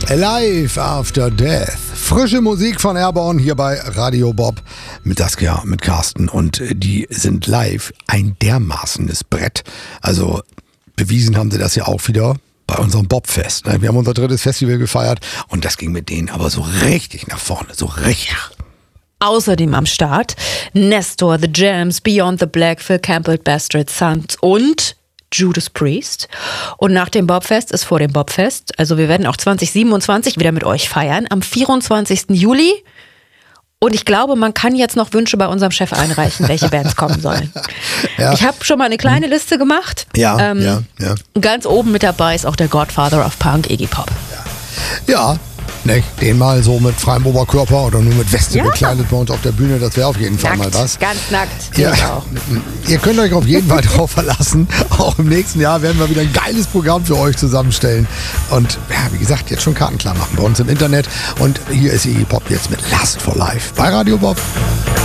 Alive After Death. Frische Musik von Airborne hier bei Radio Bob mit Saskia, mit Carsten. Und die sind live ein dermaßenes Brett. Also bewiesen haben sie das ja auch wieder bei unserem Bobfest. Wir haben unser 3. Festival gefeiert und das ging mit denen aber so richtig nach vorne. So richtig. Außerdem am Start Nestor, The Jams, Beyond the Black, Phil Campbell, Bastard Sons und Judas Priest. Und nach dem Bobfest ist vor dem Bobfest. Also wir werden auch 2027 wieder mit euch feiern. Am 24. Juli. Und ich glaube, man kann jetzt noch Wünsche bei unserem Chef einreichen, welche Bands kommen sollen. Ja. Ich habe schon mal eine kleine Liste gemacht. Ja. Ganz oben mit dabei ist auch der Godfather of Punk, Iggy Pop. Ja. Ne, den mal so mit freiem Oberkörper oder nur mit Weste bekleidet bei uns auf der Bühne, das wäre auf jeden Fall mal was. Ganz nackt. Ja. Auch. Ihr könnt euch auf jeden Fall drauf verlassen. Auch im nächsten Jahr werden wir wieder ein geiles Programm für euch zusammenstellen. Und ja, wie gesagt, jetzt schon Karten klar machen bei uns im Internet. Und hier ist Iggy Pop jetzt mit Last for Life bei Radio Bob.